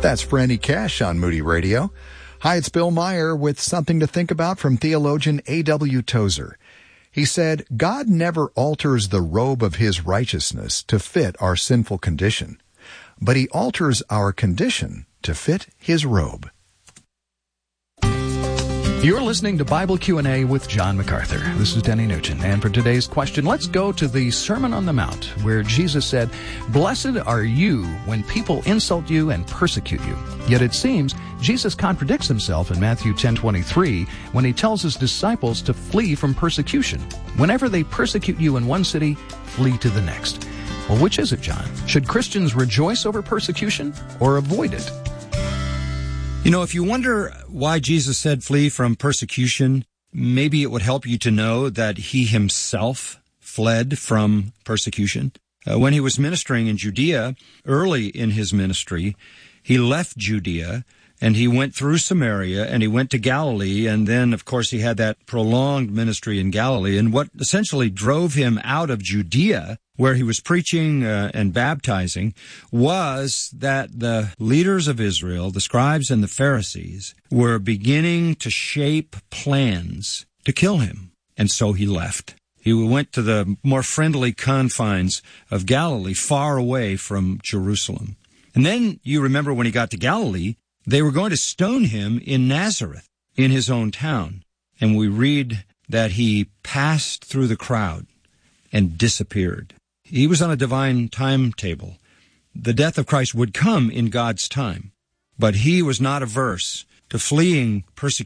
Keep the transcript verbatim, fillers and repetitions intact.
That's Franny Cash on Moody Radio. Hi, it's Bill Meyer with something to think about from theologian A W Tozer. He said, God never alters the robe of his righteousness to fit our sinful condition, but he alters our condition to fit his robe. You're listening to Bible Q and A with John MacArthur. This is Denny Nugent, and for today's question, let's go to the Sermon on the Mount, where Jesus said, "Blessed are you when people insult you and persecute you." Yet it seems Jesus contradicts himself in Matthew ten twenty-three when he tells his disciples to flee from persecution. Whenever they persecute you in one city, flee to the next. Well, which is it, John? Should Christians rejoice over persecution or avoid it? You know, if you wonder why Jesus said flee from persecution, maybe it would help you to know that he himself fled from persecution. Uh, when he was ministering in Judea, early in his ministry, he left Judea and he went through Samaria and he went to Galilee, and then, of course, he had that prolonged ministry in Galilee. And what essentially drove him out of Judea, where he was preaching uh, and baptizing, was that the leaders of Israel, the scribes and the Pharisees, were beginning to shape plans to kill him. And so he left. He went to the more friendly confines of Galilee, far away from Jerusalem. And then you remember when he got to Galilee, they were going to stone him in Nazareth, in his own town. And we read that he passed through the crowd and disappeared. He was on a divine timetable. The death of Christ would come in God's time, but he was not averse to fleeing persecution